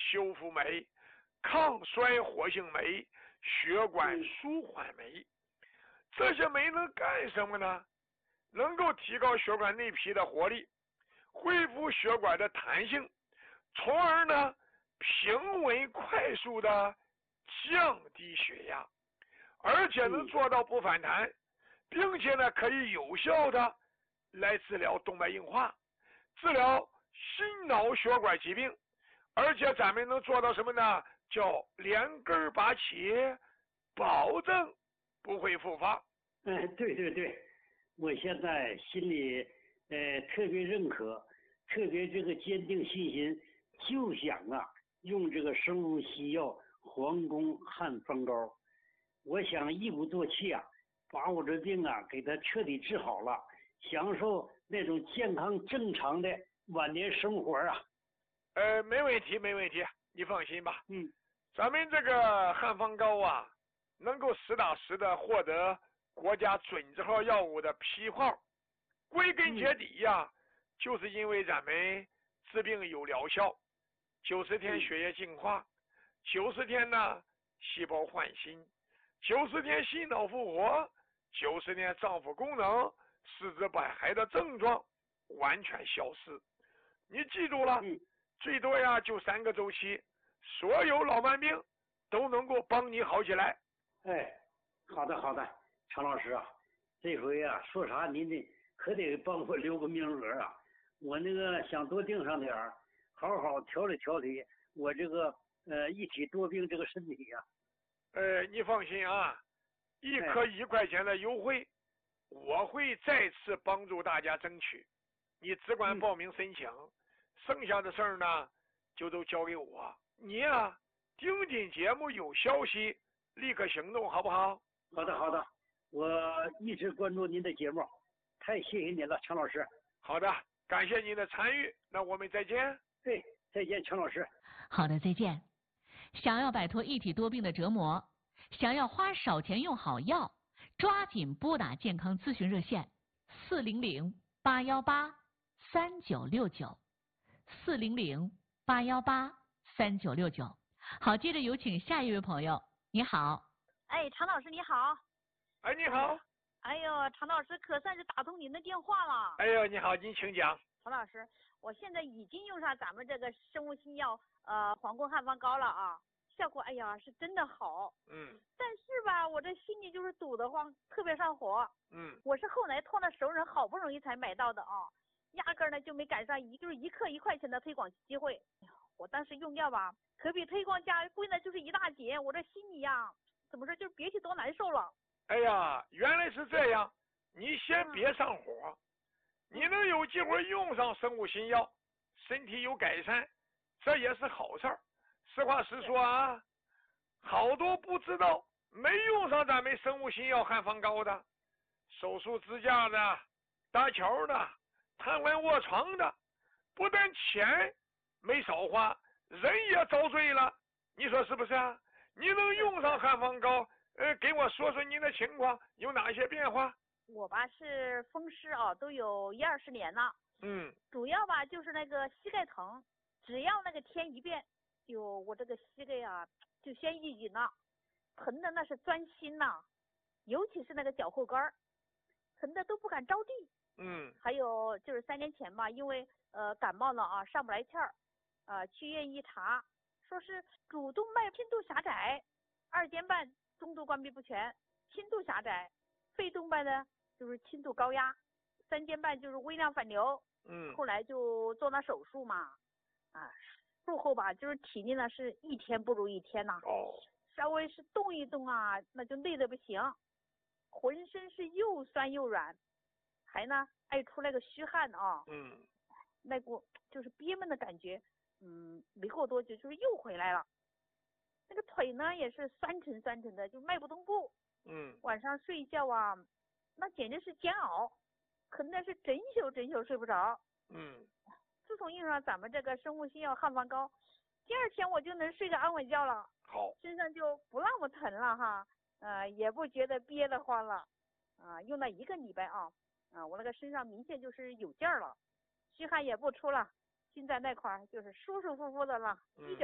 修复酶、抗衰活性酶、血管舒缓酶。这些酶能干什么呢？能够提高血管内皮的活力，恢复血管的弹性，从而呢平稳快速的降低血压，而且能做到不反弹，并且呢可以有效的来治疗动脉硬化，治疗心脑血管疾病，而且咱们能做到什么呢？叫连根拔起，保证不会复发。 对对对，我现在心里特别认可，特别这个坚定信心，就想用这个生物西药皇宫汉方膏，我想一鼓作气把我这病给它彻底治好了，享受那种健康正常的晚年生活没问题没问题，你放心吧。 嗯， 咱们这个汉方膏能够实打实的获得国家准字号药物的批号，归根结底就是因为咱们治病有疗效，90天血液净化，90天呢细胞换新，90天心脑复活，90天脏腑功能、四肢百骸的症状完全消失。你记住了，最多就3个周期，所有老慢病都能够帮你好起来。 好的好的，常老师这回说啥您可得帮我留个名额我那个想多订上点儿，好好调理调理我这个一体多病这个身体你放心1颗1块钱的优惠，我会再次帮助大家争取，你只管报名申请，剩下的事儿呢就都交给我。你听听节目有消息立刻行动，好不好？ 好的好的，我一直关注您的节目，太谢谢您了，常老师。 好的，感谢您的参与，那我们再见。 对，再见，常老师。 好的，再见。想要摆脱一体多病的折磨，想要花少钱用好药，抓紧拨打健康咨询热线400-818-3969，400-818-3969。好，接着有请下一位朋友。你好。 常老师你好。 你好。 哎呦，常老师可算是打通您的电话了。 哎呦，你好，您请讲。 常老师，我现在已经用上咱们这个生物新药皇宫汉方膏了效果是真的好。但是吧，我这心里就是堵得慌，特别上火。我是后来托那熟人好不容易才买到的压根儿呢就没赶上就是1克1块钱的推广机会。我当时用药可比推广价贵的就是一大截，我这心里怎么说就别提多难受了。 哎呀，原来是这样，你先别上火，你能有机会用上生物新药，身体有改善，这也是好事儿。实话实说好多不知道没用上咱们生物新药汉方膏的，手术支架的、搭桥的、瘫痪卧床的，不但钱没少花，人也遭罪了，你说是不是你能用上汉方膏，给我说说您的情况有哪些变化？ 我是风湿都有10-20年了。主要就是那个膝盖疼，只要那个天一变，我这个膝盖就先一紧了，疼的那是钻心尤其是那个脚后跟疼的都不敢着地。还有就是3年前因为感冒了上不来气儿，去医院一查，说是主动脉拼度狭窄，2间半中度关闭不全，轻度狭窄，肺动脉呢就是轻度高压，3间半就是微量反流。后来就做那手术嘛，术后就是体力呢是一天不如一天稍微是动一动那就累得不行，浑身是又酸又软，还呢爱出那个虚汗那股就是憋闷的感觉，没过多久就是又回来了。那个腿呢也是酸沉酸沉的，就迈不动步。晚上睡觉那简直是煎熬，可能是整宿睡不着。自从用上咱们这个生物新药汉方膏，第2天我就能睡个安稳觉了。 好， 身上就不那么疼了也不觉得憋得慌了。用了1个礼拜我那个身上明显就是有劲儿了，虚汗也不出了，心在那块就是舒舒服服的了，一点